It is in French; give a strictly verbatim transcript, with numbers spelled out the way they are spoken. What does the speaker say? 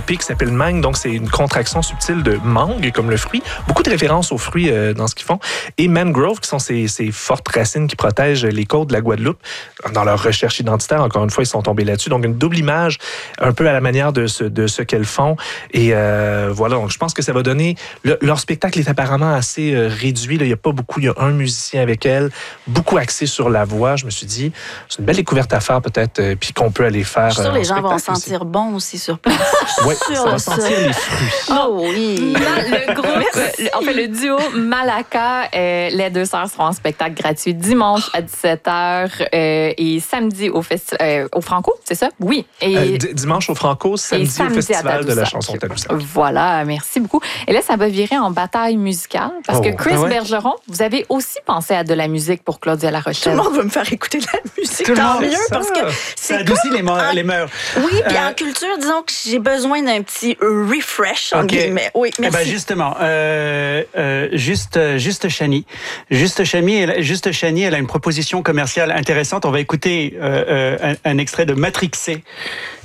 P qui s'appelle mangue, donc c'est une contraction subtile de mangue, comme le fruit. Beaucoup de références aux fruits euh, dans ce qu'ils font. Et mangrove, qui sont ces, ces fortes racines qui protègent les côtes de la Guadeloupe. Dans leur recherche identitaire, encore une fois, ils sont tombés là-dessus. Donc, une double image, un peu à la manière de ce, de ce qu'elles font. Et euh, voilà, donc je pense que ça va donner... Le, leur spectacle est apparemment assez euh, réduit. Là. Il n'y a pas beaucoup, il y a un musicien avec elle, beaucoup axé sur la voix. Je me suis dit, c'est une belle découverte à faire peut-être, euh, puis qu'on peut aller faire. Je suis sûre euh, les gens vont aussi. sentir bon aussi sur place. Oui, ça va sentir les fruits. Oh oui! Le groupe, en fait, le duo Malaka, euh, les deux sœurs seront en spectacle gratuit dimanche à dix-sept heures euh, et samedi au, festi- euh, au Franco, c'est ça? Oui. Et, Euh, d- dimanche au Franco, samedi, samedi au Festival de la Tadoussac. chanson Tadoussac. Voilà, merci beaucoup. Et là, ça va virer en bataille musicale parce Oh. que Chris Ah ouais? Bergeron, vous avez aussi pensé à de la musique pour Claudia La Tout Rochelle. le monde va me faire écouter de la musique. Tout le Tant monde, mieux, ça. parce que Ça c'est adoucit les, mo- en- les mœurs. Oui, puis Euh, en culture, disons que j'ai besoin d'un petit refresh, entre OK. guillemets. Oui, Eh merci. ben justement, euh, euh, juste, euh, juste Chani, juste Chani, elle, juste Chani, elle a une proposition commerciale intéressante. On va écouter euh, euh, un, un extrait de Matrixé